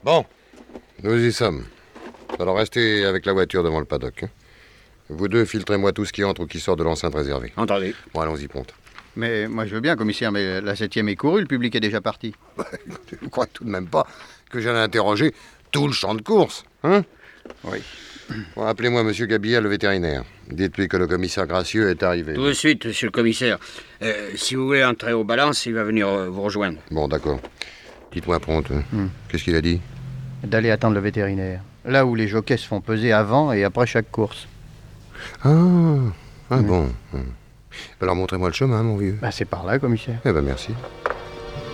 Bon, nous y sommes. Alors restez avec la voiture devant le paddock. Vous deux, filtrez-moi tout ce qui entre ou qui sort de l'enceinte réservée. Entendu. Bon, allons-y, Ponte. Mais moi je veux bien, commissaire, mais la 7e est courue, le public est déjà parti. Je ne crois tout de même pas que j'allais interroger tout le champ de course, hein? Oui. Bon, appelez-moi monsieur Gabillat, le vétérinaire. Dites-lui que le commissaire Gracieux est arrivé. Tout de suite, monsieur le commissaire. Si vous voulez entrer aux balances, il va venir vous rejoindre. Bon, d'accord. Dites-moi, Ponte, qu'est-ce qu'il a dit? D'aller attendre le vétérinaire. Là où les jockeys se font peser avant et après chaque course. Bon. Alors montrez-moi le chemin, mon vieux. C'est par là, commissaire. Eh ben merci.